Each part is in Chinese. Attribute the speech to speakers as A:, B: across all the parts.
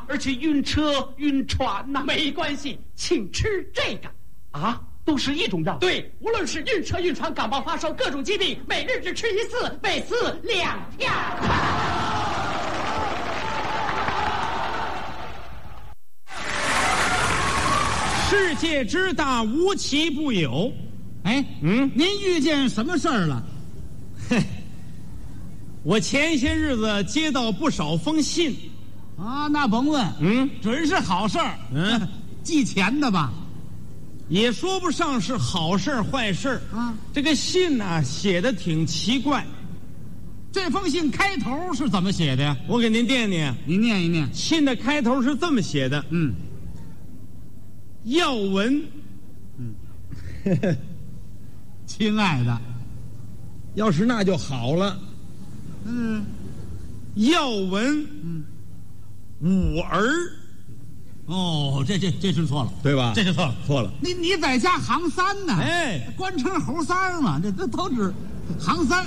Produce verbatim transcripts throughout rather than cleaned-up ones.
A: 而且晕车晕船呐。
B: 没关系，请吃这个。
A: 啊，都是一种药。
B: 对，无论是晕车、晕船、感冒、发烧，各种疾病，每日只吃一次，每次两片。
C: 世界之大，无奇不有。
D: 哎，
C: 嗯，
D: 您遇见什么事儿了？
C: 嘿，我前些日子接到不少封信。
D: 啊，那甭问，
C: 嗯，
D: 准是好事儿。
C: 嗯，
D: 寄钱的吧？
C: 也说不上是好事儿坏事儿
D: 啊。
C: 这个信呢，写的挺奇怪。
D: 这封信开头是怎么写的呀？
C: 我给您念念。
D: 您念一念。
C: 信的开头是这么写的。
D: 嗯，
C: 要闻，
D: 嗯，亲爱的，
C: 要是那就好了。
D: 嗯，
C: 要闻，
D: 嗯，
C: 五儿。
D: 哦，这这这是错了，
C: 对吧？
D: 这是错了，
C: 错了。
D: 你你在家行三呢？
C: 哎，
D: 官称猴三儿嘛，这这都指行三。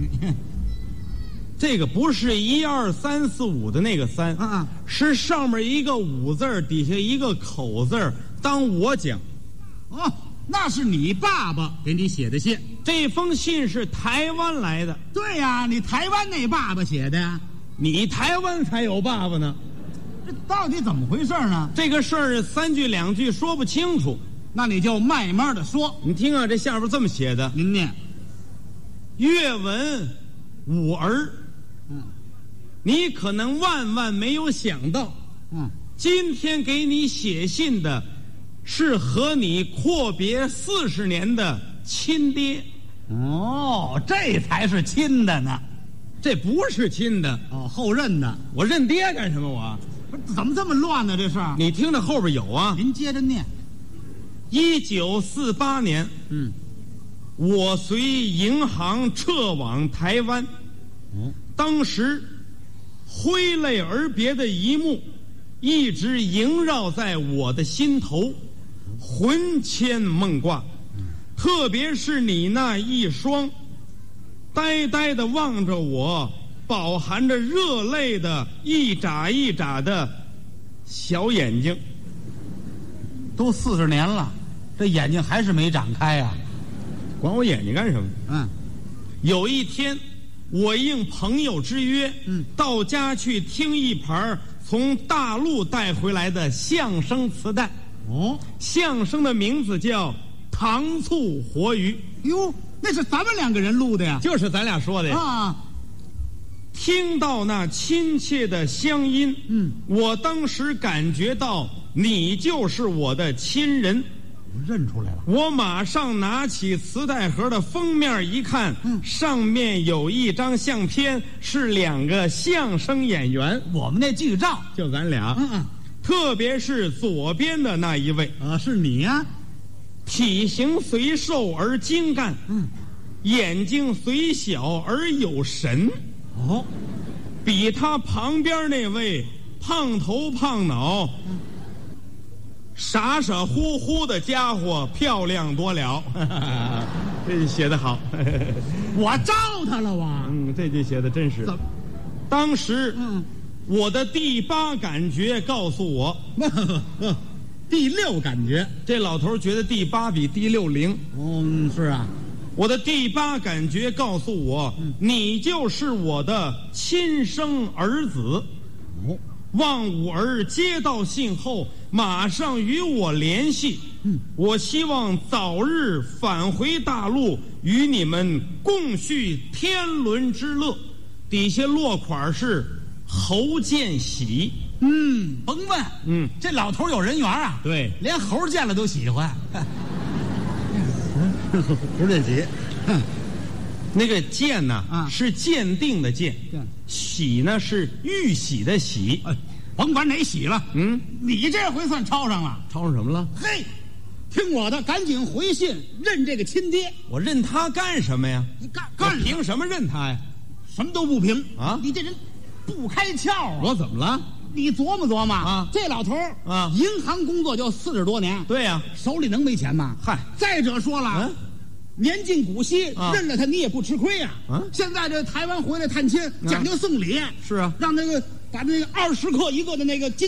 C: 这个不是一二三四五的那个三，
D: 啊啊，
C: 是上面一个五字儿，底下一个口字儿。当我讲，
D: 哦，那是你爸爸给你写的信。
C: 这封信是台湾来的。
D: 对呀，你台湾那爸爸写的呀。
C: 你台湾才有爸爸呢。
D: 这到底怎么回事呢？
C: 这个事儿三句两句说不清楚，
D: 那你就慢慢的说。
C: 你听啊，这下边这么写的：
D: 您念。
C: 阅闻五儿。
D: 嗯，
C: 你可能万万没有想到，
D: 嗯，
C: 今天给你写信的是和你阔别四十年的亲爹。
D: 哦，这才是亲的呢。
C: 这不是亲的。
D: 哦，后认的。
C: 我认爹干什么？我
D: 不是怎么这么乱呢？这事儿
C: 你听着后边有啊。
D: 您接着念。
C: 一九四八年，
D: 嗯，
C: 我随银行撤往台湾。
D: 嗯，
C: 当时挥泪而别的一幕一直萦绕在我的心头，魂牵梦挂。特别是你那一双呆呆地望着我，饱含着热泪的一眨一眨的小眼睛。
D: 都四十年了，这眼睛还是没长开呀、啊。
C: 管我眼睛干什么？
D: 嗯，
C: 有一天，我应朋友之约，
D: 嗯，
C: 到家去听一盘从大陆带回来的相声磁带。
D: 哦，
C: 相声的名字叫《糖醋活鱼》。
D: 哟，那是咱们两个人录的呀？
C: 就是咱俩说的呀。
D: 啊，
C: 听到那亲切的乡音，
D: 嗯，
C: 我当时感觉到你就是我的亲人。
D: 认出来了。
C: 我马上拿起磁带盒的封面一看，
D: 嗯，
C: 上面有一张相片，是两个相声演员，
D: 我们那剧照
C: 就咱俩。
D: 嗯嗯，
C: 特别是左边的那一位，
D: 啊，是你呀、啊。
C: 体型虽瘦而精干，
D: 嗯，
C: 眼睛虽小而有神。
D: 哦，
C: 比他旁边那位胖头胖脑，嗯，傻傻乎乎的家伙漂亮多了。这写得好。
D: 我招他了，我。
C: 嗯，这句写的真是。当时，
D: 嗯，
C: 我的第八感觉告诉我，
D: 第六感觉。
C: 这老头觉得第八比第六灵。
D: 嗯，是啊。
C: 我的第八感觉告诉我，嗯，你就是我的亲生儿子。
D: 哦，
C: 望五儿接到信后，马上与我联系。
D: 嗯，我
C: 希望早日返回大陆，与你们共叙天伦之乐。底下落款是侯建喜。
D: 嗯，甭问，
C: 嗯，
D: 这老头有人缘啊。
C: 对，
D: 连猴见了都喜欢。
C: 侯建喜，那个鉴呢，
D: 啊，
C: 是鉴定的鉴，喜呢是玉玺的喜。
D: 哎，甭管哪喜了，
C: 嗯，
D: 你这回算抄上了。
C: 抄上什么了？
D: 嘿，听我的，赶紧回信认这个亲爹。
C: 我认他干什么呀？
D: 你干干
C: 凭什么认他呀？
D: 什么都不凭
C: 啊！
D: 你这人不开窍啊！
C: 我怎么了？
D: 你琢磨琢磨
C: 啊！
D: 这老头
C: 啊，
D: 银行工作就四十多年，
C: 对呀、啊，
D: 手里能没钱吗？
C: 嗨，
D: 再者说了，
C: 啊、
D: 年近古稀，
C: 啊，
D: 认了他你也不吃亏呀、啊。
C: 啊，
D: 现在这台湾回来探亲，讲究送礼，
C: 是啊，
D: 让那个把那个二十克一个的那个金